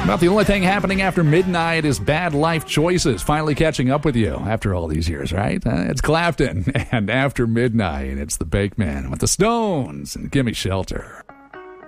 About the only thing happening after midnight is bad life choices. Finally catching up with you after all these years, right? It's Clapton, and After Midnight, it's the Bake Man with the Stones and Gimme Shelter.